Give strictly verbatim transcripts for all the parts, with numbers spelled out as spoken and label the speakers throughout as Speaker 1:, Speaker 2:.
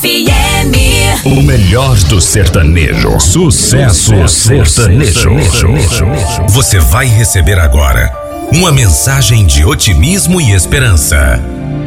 Speaker 1: F M.
Speaker 2: O melhor do sertanejo. Sucesso sertanejo.
Speaker 3: Você vai receber agora uma mensagem de otimismo e esperança.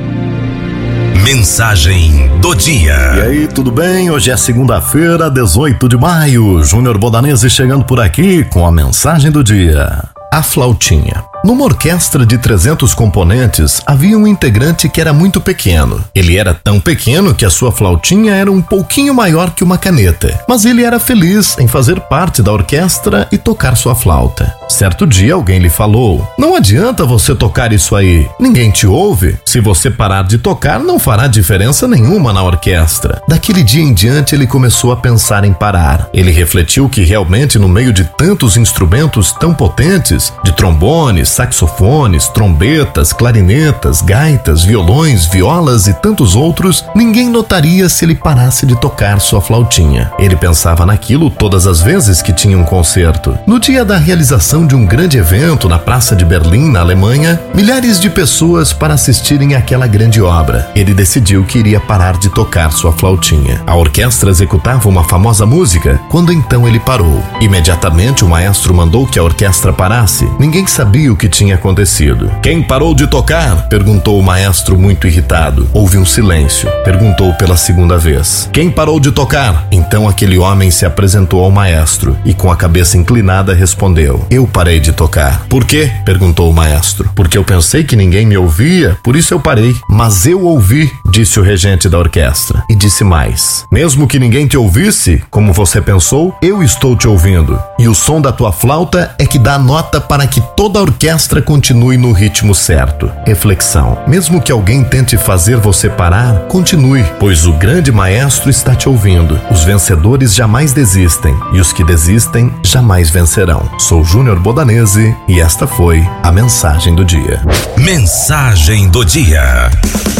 Speaker 3: Mensagem do dia.
Speaker 4: E aí, tudo bem? Hoje é segunda-feira, dezoito de maio. Júnior Bodanese chegando por aqui com a mensagem do dia. A flautinha. Numa orquestra de trezentos componentes, havia um integrante que era muito pequeno. Ele era tão pequeno que a sua flautinha era um pouquinho maior que uma caneta. Mas ele era feliz em fazer parte da orquestra e tocar sua flauta. Certo dia alguém lhe falou: "Não adianta você tocar isso aí. Ninguém te ouve. Se você parar de tocar, não fará diferença nenhuma na orquestra." Daquele dia em diante ele começou a pensar em parar. Ele refletiu que realmente no meio de tantos instrumentos tão potentes, de trombones, saxofones, trombetas, clarinetas, gaitas, violões, violas e tantos outros, ninguém notaria se ele parasse de tocar sua flautinha. Ele pensava naquilo todas as vezes que tinha um concerto. No dia da realização de um grande evento na Praça de Berlim, na Alemanha, milhares de pessoas para assistirem àquela grande obra. Ele decidiu que iria parar de tocar sua flautinha. A orquestra executava uma famosa música, quando então ele parou. Imediatamente o maestro mandou que a orquestra parasse. Ninguém sabia o que tinha acontecido. "Quem parou de tocar?" perguntou o maestro muito irritado. Houve um silêncio. Perguntou pela segunda vez: "Quem parou de tocar?" Então aquele homem se apresentou ao maestro e com a cabeça inclinada respondeu: "Eu parei de tocar." "Por quê?" perguntou o maestro. "Porque eu pensei que ninguém me ouvia, por isso eu parei." "Mas eu ouvi", disse o regente da orquestra. E disse mais: "Mesmo que ninguém te ouvisse, como você pensou, eu estou te ouvindo. E o som da tua flauta é que dá a nota para que toda a orquestra continue no ritmo certo." Reflexão: mesmo que alguém tente fazer você parar, continue, pois o grande maestro está te ouvindo. Os vencedores jamais desistem e os que desistem jamais vencerão. Sou Júnior Bodanese e esta foi a mensagem do dia.
Speaker 3: Mensagem do dia.